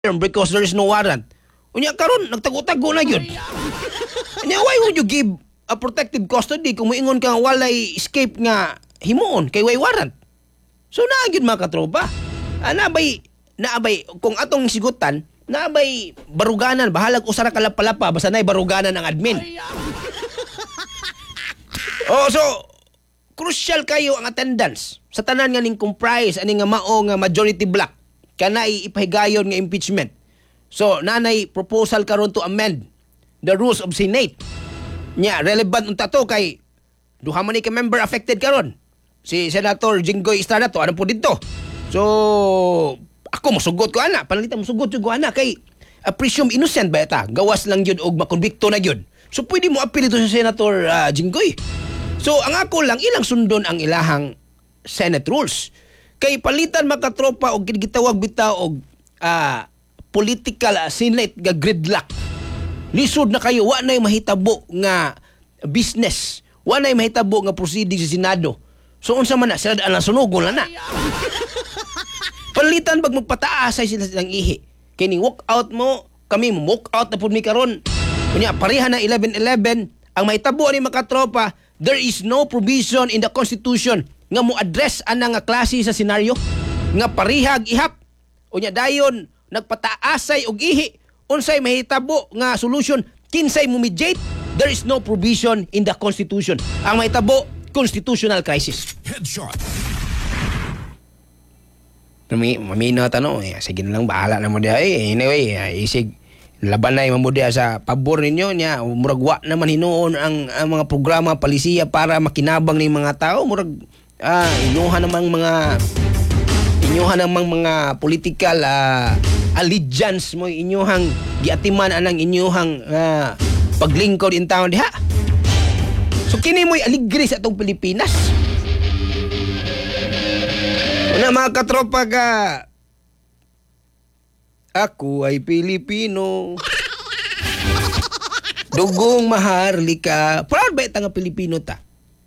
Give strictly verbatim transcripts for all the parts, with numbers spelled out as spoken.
because there is no warrant. Unya karon nagtago-tago na gyud. Unya why would you give a protective custody kung moingon ka walay escape nga himuon kay way warrant? So naa gyud mga katropa. Ana bay naabay kung atong sigutan naabay baruganan bahalag usara kalapalapa basta nay baruganan ang admin. Oh so crucial kayo ang attendance sa tanan nga ning comprise ani nga mao nga majority block kanay ipahigayon nga impeachment. So nanay proposal karon to amend the rules of Senate. Nya relevant unta to kay duha man ni ka member affected karon. Si Senator Jinggoy Estrada to ano po dito. So ako mosugot ko ana, panalitan mosugot ko ana kay uh, presume innocent ba ta? Gawas lang yun og makonbikto na yun. So pwede mo appeal ito sa Senator uh, Jinggoy. So ang ako lang ilang sundon ang ilahang Senate rules. Kay palitan makatropa og gitawag bitaw og uh, political uh, Senate nga gridlock. Lisod na kayo wa nay mahitabo nga business. Wa nay mahitabo nga proceeding sa Senado. So unsa man na sila ang sunugon na na. Palitan pag magpataasay sila silang ihi. Kay ning walk out mo, kami mo walk out na pud mi karon. Kunya pareha na eleven eleven ang mahitabo ni makatropa, there is no provision in the Constitution nga mo address ana nga klase sa senaryo nga parihag ihap unya dayon nagpataasay og ihi unsay mahitabo nga solution kinsay mo mediate. There is no provision in the Constitution. Ang mahitabo constitutional crisis. Headshot. Mami mamino tanong eh, sige na lang bahala na mo dia eh, anyway eh, isig laban na mo dia sa pabor ninyo niya murag wa naman hinuon ang, ang mga programa palisiya para makinabang ning mga tao murag ah inyuhan namang mga inyuhan namang mga political uh, allegiance mo inyuhang giatiman anang inyuhang uh, paglingkod in town diha. So kini mo'y aligri sa atong Pilipinas. Una mga katropa ka, ako ay Pilipino. Dugong maharlika. Proud ba ita nga Pilipino ta?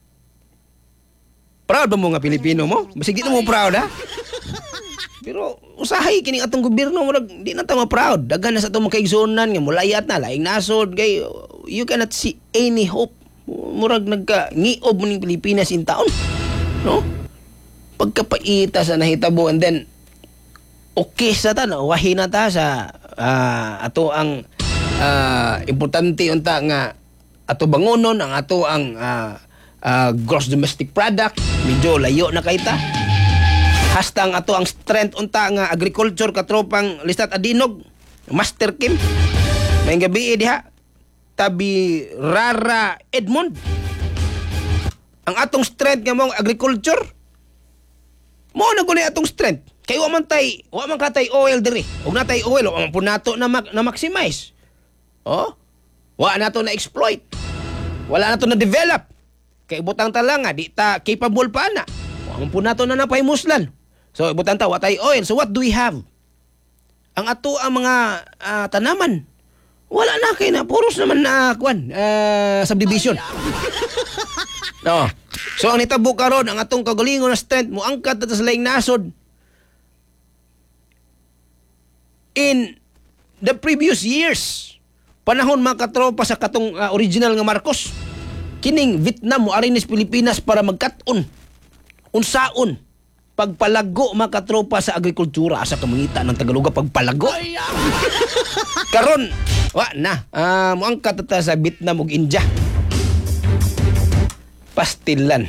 Proud ba mo nga Pilipino mo? Basig di na mo proud ha? Pero usahay kining atong gobyerno murag di na ta ma-proud. Daghan na sa atong makaigsunan nga mulayat na laing nasod kay you cannot see any hope. Murag nagka ngiob mo ning Pilipinas in town. No? Pagkapaita sa nahitabo and then okay sa ta no wahi na ta sa uh, ato ang uh, importante unta nga ato bangonon ang ato ang uh, uh, gross domestic product medyo layo na kay ta. Hasta ang ato ang strength unta nga agriculture katropang Listat Adinog Master Kim may gabi diha tabi Rara Edmond ang atong strength nga mong agriculture mo na gunay atong strength kay wa man tay wa man katay oil diri ug natay oil wa man pud nato na, na maximize oh wa nato na exploit wala nato na develop kay butang ta lang nga di ta capable pa na wa man pud nato na napahimuslan so butang ta wa tay oil so what do we have ang ato ang mga uh, tanaman wala na kay na puros naman na kwan uh, subdivision no. So ang nitabo karon ang atong kagalingon na strength mo angkat ta sa laing nasod. In the previous years, panahon mga katropa sa katong uh, original nga Marcos, kining Vietnam mo arinis Pilipinas para magkat-on unsaon pagpalago mga katropa sa agrikultura sa kamangitan ng Tagaloga pagpalago. Karon wa na uh, mo angkat ta sa Vietnam ug India. Pastilan.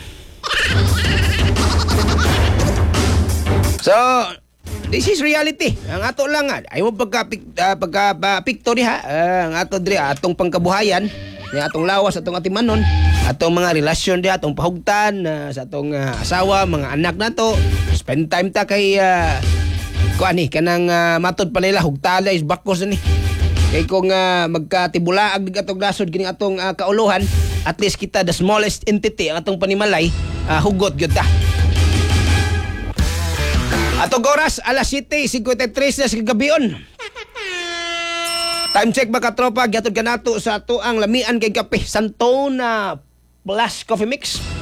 So, this is reality. Ang ato lang nga, ayaw mo pagka, uh, pagka uh, picto diha, uh, ang ato diri, atong pangkabuhayan, atong lawas, atong atimanon, atong mga relasyon diha, atong pahugtan, uh, sa atong uh, asawa, mga anak na to, spend time ta kay, uh, kuan ni, kanang uh, matod palila, hugtala is bakos ni. Kay kung uh, magkatibulaag dig atong nasod kining atong uh, kauluhan, at least kita the smallest entity ang atong panimalay uh, hugot gyud ta. Atong oras alas siyete fifty-three na sa gabion. Time check ba katropa gyatod kanato sa ato ang lamian kay kape Santona Plus Coffee Mix.